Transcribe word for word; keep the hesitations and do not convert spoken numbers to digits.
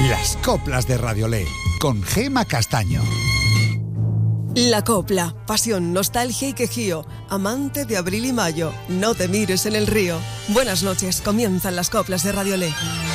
Las coplas de Radiolé, con Gema Castaño. La copla, pasión, nostalgia y quejío, amante de abril y mayo, no te mires en el río. Buenas noches, comienzan las coplas de Radiolé.